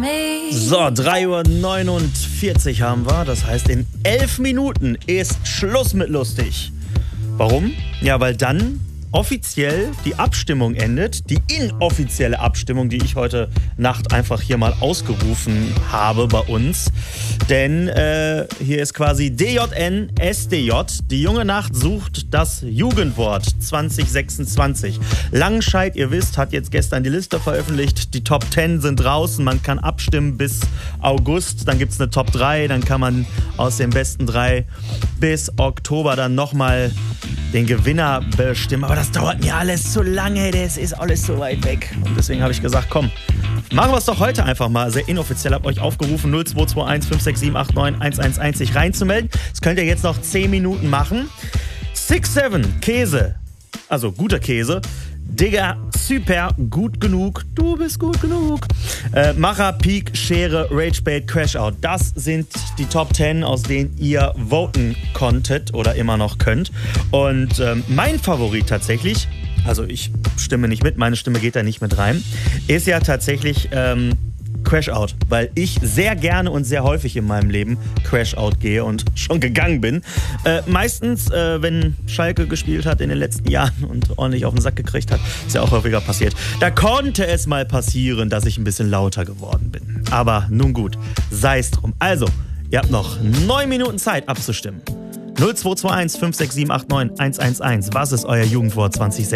So, 3:49 Uhr haben wir. Das heißt, in 11 Minuten ist Schluss mit lustig. Warum? Ja, weil dann offiziell die Abstimmung endet. Die inoffizielle Abstimmung, die ich heute Nacht einfach hier mal ausgerufen habe bei uns. Denn hier ist quasi DJN SDJ. Die junge Nacht sucht das Jugendwort 2026. Langenscheid, ihr wisst, hat jetzt gestern die Liste veröffentlicht. Die Top 10 sind draußen. Man kann abstimmen bis August. Dann gibt es eine Top 3. Dann kann man aus den besten 3 bis Oktober dann nochmal den Gewinner bestimmen. Aber das dauert mir alles zu lange. Das ist alles so weit weg. Und deswegen habe ich gesagt, komm, machen wir es doch heute einfach mal. Sehr inoffiziell habe euch aufgerufen, 0221 56789 111 sich reinzumelden. Das könnt ihr jetzt noch 10 Minuten machen. 6-7 Käse, also guter Käse. Digga, super, gut genug, du bist gut genug. Macher, Peak, Schere, Ragebait, Crashout. Das sind die Top 10, aus denen ihr voten konntet oder immer noch könnt. Und mein Favorit tatsächlich, also ich stimme nicht mit, meine Stimme geht da nicht mit rein, ist ja tatsächlich Crashout, weil ich sehr gerne und sehr häufig in meinem Leben Crashout gehe und schon gegangen bin. Meistens, wenn Schalke gespielt hat in den letzten Jahren und ordentlich auf den Sack gekriegt hat, ist ja auch häufiger passiert. Da konnte es mal passieren, dass ich ein bisschen lauter geworden bin. Aber nun gut, sei es drum. Also, ihr habt noch 9 Minuten Zeit abzustimmen. 0221 56789 111. Was ist euer Jugendwort 2026?